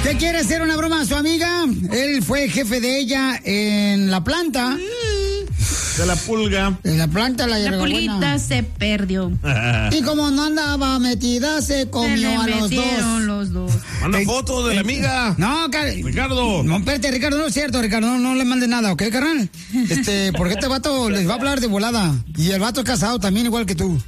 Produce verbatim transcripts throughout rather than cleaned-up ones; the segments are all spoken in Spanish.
¿Qué quiere hacer una broma a su amiga? Él fue jefe de ella en la planta. De la pulga. En la planta la La pulguita se perdió. Y como no andaba metida, se comió se a los dos. los dos. Manda foto de la amiga. No, car... Ricardo. No, espérate, Ricardo, no es cierto, Ricardo, no, no le mandes nada, ¿ok, carnal? Este, porque este vato les va a hablar de volada. Y el vato es casado también, igual que tú.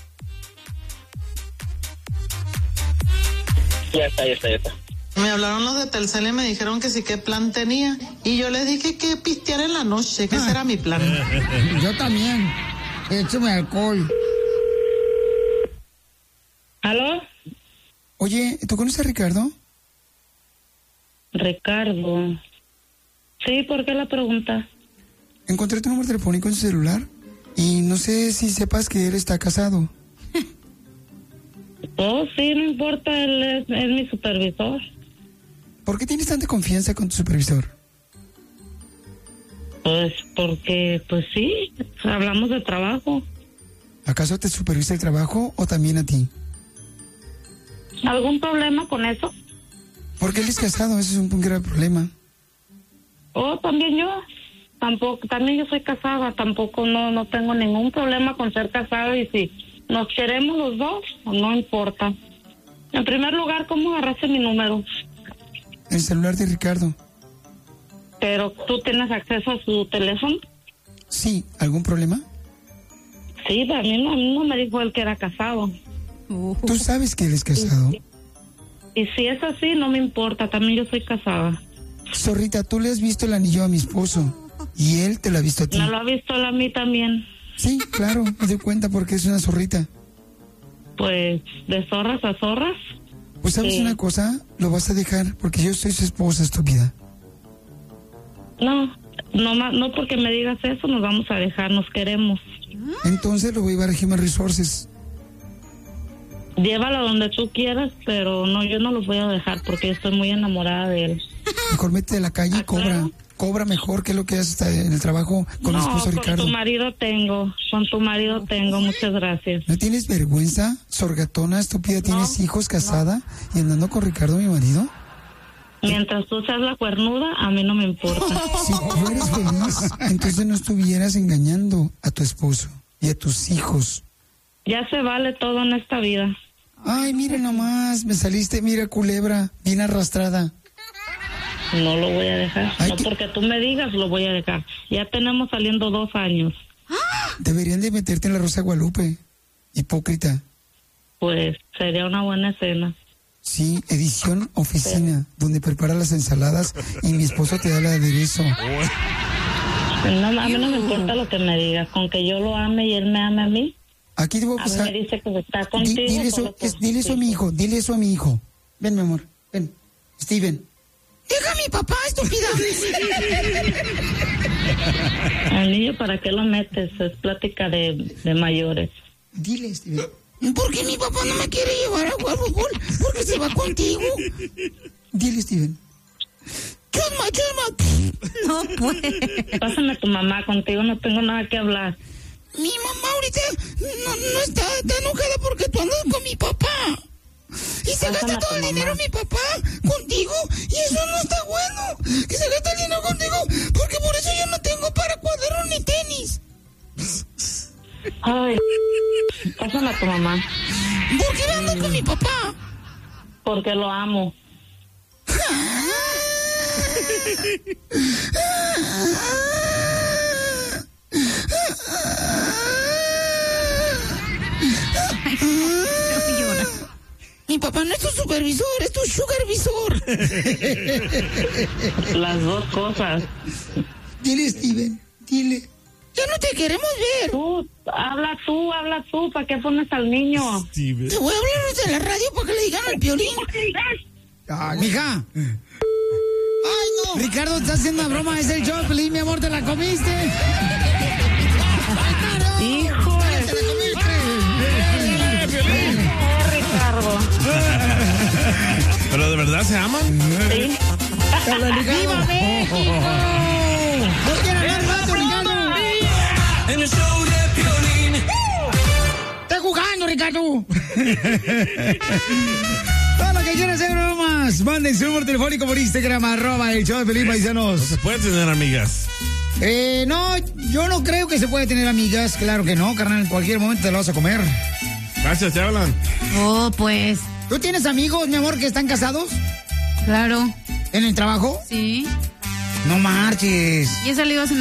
Ya está, ya está, ya está. Me hablaron los de Telcel y me dijeron que sí, qué plan tenía. Y yo les dije que pistear en la noche, que ese era mi plan. Yo también. Échame alcohol. ¿Aló? Oye, ¿tú conoces a Ricardo? Ricardo. Sí, ¿por qué la pregunta? Encontré tu número telefónico en su celular y no sé si sepas que él está casado. Oh, sí, no importa, él es, es mi supervisor. ¿Por qué tienes tanta confianza con tu supervisor? Pues porque, pues sí, hablamos de trabajo. ¿Acaso te supervisa el trabajo o también a ti? ¿Algún problema con eso? Porque él es casado, ese es un, un grave problema. Oh, también yo. Tampoco, también yo soy casada, tampoco no, no tengo ningún problema con ser casada y si nos queremos los dos, no importa. En primer lugar, ¿cómo agarraste mi número? El celular de Ricardo. ¿Pero tú tienes acceso a su teléfono? Sí, ¿algún problema? Sí, a mí no, a mí no me dijo él que era casado. Uh. ¿Tú sabes que él es casado? Y si es así, no me importa, también yo soy casada. Zorrita, tú le has visto el anillo a mi esposo y él te lo ha visto a ti. ¿Me lo ha visto él a mí también? Sí, claro, me doy cuenta porque es una zorrita. Pues, de zorras a zorras. Pues sabes Sí. una cosa, lo vas a dejar porque yo soy su esposa, estúpida. No, no, ma- no porque me digas eso nos vamos a dejar, nos queremos. Entonces lo voy a llevar a Human Resources. Llévalo donde tú quieras, pero no, yo no los voy a dejar porque estoy muy enamorada de él. Mejor métete a la calle y Ah, cobra. claro. Cobra mejor que lo que haces hasta en el trabajo con mi No, esposo con Ricardo. tu marido tengo, con tu marido tengo, muchas gracias. ¿No tienes vergüenza, sorgatona, estúpida? ¿Tienes No, hijos, casada y andando con Ricardo, mi marido? Mientras tú seas la cuernuda, a mí no me importa. Si tú eres feliz, entonces no estuvieras engañando a tu esposo y a tus hijos. Ya se vale todo en esta vida. Ay, mira nomás, me saliste, mira, culebra, bien arrastrada. No lo voy a dejar. Ay, No ¿qué? porque tú me digas, lo voy a dejar. Ya tenemos saliendo dos años. Deberían de meterte en la Rosa de Guadalupe, hipócrita. Pues sería una buena escena. Sí, edición oficina, donde prepara las ensaladas y mi esposo te da el aderezo. No, a mí no me importa lo que me digas. Con que yo lo ame y él me ame a mí. Aquí te voy a A mí pasar. me dice que está Di- contigo. Dile eso, solo por es- dile eso a sus mi hijos. hijo, dile eso a mi hijo. Ven, mi amor, ven. Steven. Deja a mi papá, estúpida. Al niño, ¿para qué lo metes? Es plática de, de mayores. Dile, Steven. ¿Por qué mi papá no me quiere llevar a jugar fútbol? Porque se va contigo. Dile, Steven. Chusma, chusma. No puede. Pásame a tu mamá, contigo no tengo nada que hablar. Mi mamá ahorita no, no está, está enojada porque tú andas con mi papá. Y se Pásame gasta a tu todo el mamá. dinero mi papá contigo. Y eso no está bueno. Que se gasta el dinero contigo. Porque por eso yo no tengo para cuadernos ni tenis. Ay, pásame a tu mamá. ¿Por qué andas con mi papá? Porque lo amo. Mi papá no es tu supervisor, es tu sugarvisor. Las dos cosas. Dile, Steven, dile. Ya no te queremos ver. Tú, habla tú, habla tú. ¿Para qué pones al niño? Steven. Te voy a hablar de la radio para que le digan al Piolín. Mija. Ay, no. Ricardo, te está haciendo una broma. Es el show, Piolín, mi amor, te la comiste. Hijo de... Te la comiste. Eh, Ricardo. ¿Pero de verdad se aman? Sí. ¡Viva México! ¿No quiere hablar rato, Ricardo? En el show de Piolín. ¡Está jugando, Ricardo! Todo lo que quieras hacer bromas. amigas, manden su número telefónico por Instagram, arroba el show de Pelín, paisanos. No se puede tener amigas. Eh, no, yo no creo que se puede tener amigas, claro que no, carnal, en cualquier momento te lo vas a comer. Gracias, te hablan. Oh, pues. ¿Tú tienes amigos, mi amor, que están casados? Claro. ¿En el trabajo? Sí. No marches. Y he salido a